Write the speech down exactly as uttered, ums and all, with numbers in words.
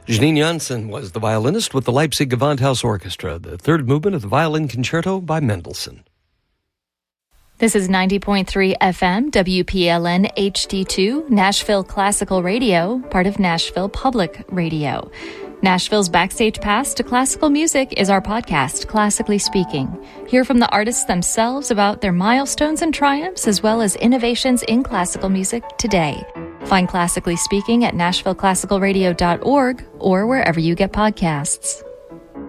Janine Janssen was the violinist with the Leipzig Gewandhaus Orchestra, the third movement of the Violin Concerto by Mendelssohn. This is ninety point three F M, W P L N H D two, Nashville Classical Radio, part of Nashville Public Radio. Nashville's Backstage Pass to Classical Music is our podcast, Classically Speaking. Hear from the artists themselves about their milestones and triumphs, as well as innovations in classical music today. Find Classically Speaking at nashville classical radio dot org or wherever you get podcasts.